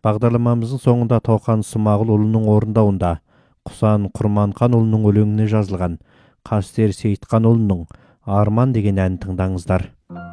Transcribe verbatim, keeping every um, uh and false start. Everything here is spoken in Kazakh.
Бағдарламамыздың соңында Тоқан Смағұлұлының орындауында Құсан Құрманханұлының өлеңіне жазылған Қастер Сейітханұлының Арман деген әнін тыңдаңыздар.